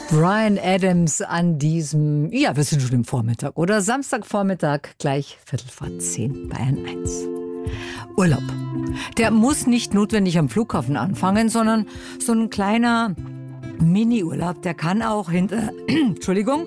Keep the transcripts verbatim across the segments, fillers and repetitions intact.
Bryan Adams an diesem, ja, wir sind schon im Vormittag, oder? Samstagvormittag, gleich Viertel vor zehn, Bayern eins. Urlaub. Der muss nicht notwendig am Flughafen anfangen, sondern so ein kleiner Mini-Urlaub, der kann auch hinter, Entschuldigung,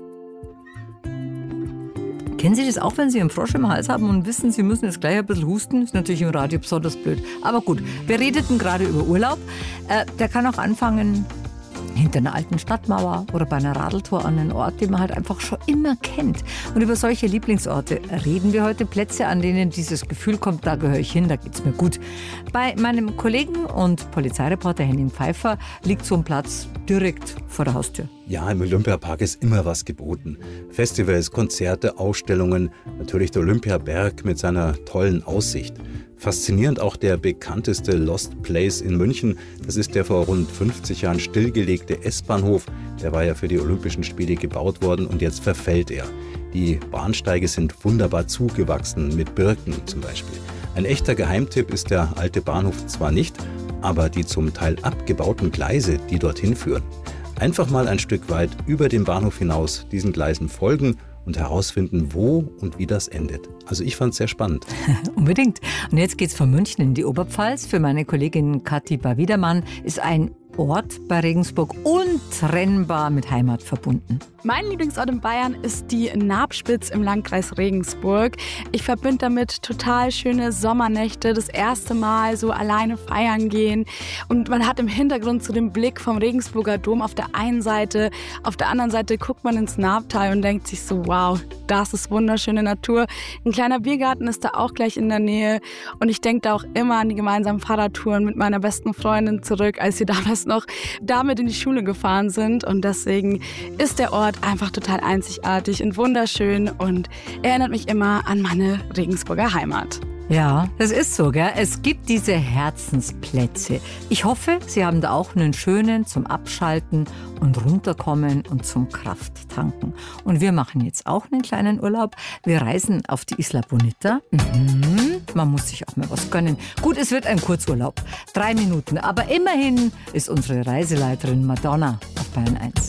kennen Sie das auch, wenn Sie einen Frosch im Hals haben und wissen, Sie müssen jetzt gleich ein bisschen husten? Ist natürlich im Radio besonders blöd. Aber gut, wir redeten gerade über Urlaub. Äh, der kann auch anfangen hinter einer alten Stadtmauer oder bei einer Radeltour an einen Ort, den man halt einfach schon immer kennt. Und über solche Lieblingsorte reden wir heute. Plätze, an denen dieses Gefühl kommt, da gehöre ich hin, da geht's mir gut. Bei meinem Kollegen und Polizeireporter Henning Pfeiffer liegt so ein Platz direkt vor der Haustür. Ja, im Olympiapark ist immer was geboten. Festivals, Konzerte, Ausstellungen, natürlich der Olympiaberg mit seiner tollen Aussicht. Faszinierend auch der bekannteste Lost Place in München. Das ist der vor rund fünfzig Jahren stillgelegte S-Bahnhof. Der war ja für die Olympischen Spiele gebaut worden und jetzt verfällt er. Die Bahnsteige sind wunderbar zugewachsen, mit Birken zum Beispiel. Ein echter Geheimtipp ist der alte Bahnhof zwar nicht, aber die zum Teil abgebauten Gleise, die dorthin führen. Einfach mal ein Stück weit über den Bahnhof hinaus diesen Gleisen folgen und herausfinden, wo und wie das endet. Also ich fand es sehr spannend. Unbedingt. Und jetzt geht's von München in die Oberpfalz. Für meine Kollegin Kathi Bawidermann ist ein Ort bei Regensburg untrennbar mit Heimat verbunden. Mein Lieblingsort in Bayern ist die Nabspitz im Landkreis Regensburg. Ich verbinde damit total schöne Sommernächte, das erste Mal so alleine feiern gehen. Und man hat im Hintergrund so den Blick vom Regensburger Dom auf der einen Seite. Auf der anderen Seite guckt man ins Nabtal und denkt sich so, wow, das ist wunderschöne Natur. Ein kleiner Biergarten ist da auch gleich in der Nähe. Und ich denke da auch immer an die gemeinsamen Fahrradtouren mit meiner besten Freundin zurück, als wir damals noch damit in die Schule gefahren sind. Und deswegen ist der Ort einfach total einzigartig und wunderschön und erinnert mich immer an meine Regensburger Heimat. Ja, das ist so, gell? Es gibt diese Herzensplätze. Ich hoffe, Sie haben da auch einen schönen zum Abschalten und runterkommen und zum Krafttanken. Und wir machen jetzt auch einen kleinen Urlaub. Wir reisen auf die Isla Bonita. Mhm. Man muss sich auch mal was gönnen. Gut, es wird ein Kurzurlaub. Drei Minuten. Aber immerhin ist unsere Reiseleiterin Madonna auf Bayern eins.